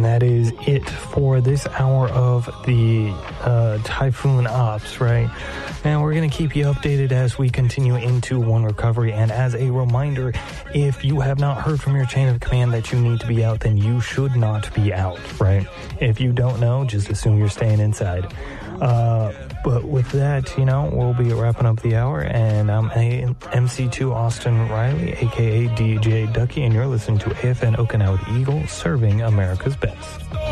that is it for this hour of the Typhoon Ops, right? And we're going to keep you updated as we continue into One Recovery. And as a reminder, if you have not heard from your chain of command that you need to be out, then you should not be out, right? If you don't know, just assume you're staying inside. But with that, we'll be wrapping up the hour, and I'm MC2 Austin Riley, aka DJ Ducky, and you're listening to AFN Okinawa Eagle, serving America's best.